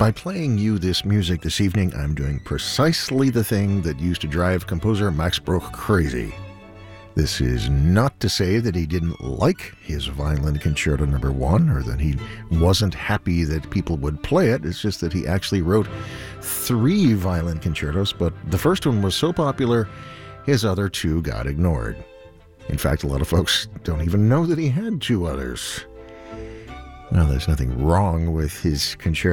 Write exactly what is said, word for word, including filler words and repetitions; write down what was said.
By playing you this music this evening, I'm doing precisely the thing that used to drive composer Max Bruch crazy. This is not to say that he didn't like his Violin Concerto number one, or that he wasn't happy that people would play it. It's just that he actually wrote three violin concertos, but the first one was so popular, his other two got ignored. In fact, a lot of folks don't even know that he had two others. Well, there's nothing wrong with his concerto.